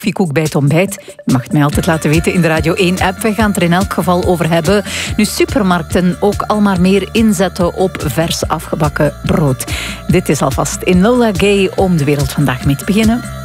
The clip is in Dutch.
Koffiekoek bij het ontbijt. Je mag het mij altijd laten weten in de Radio 1-app. We gaan het er in elk geval over hebben. Nu supermarkten ook al maar meer inzetten op vers afgebakken brood. Dit is alvast Enola Gay om de wereld vandaag mee te beginnen.